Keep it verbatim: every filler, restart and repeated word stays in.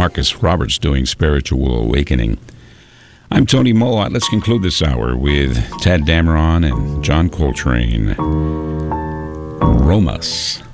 Marcus Roberts doing Spiritual Awakening. I'm Tony Mowat. Let's conclude this hour with Tad Dameron and John Coltrane. Romas.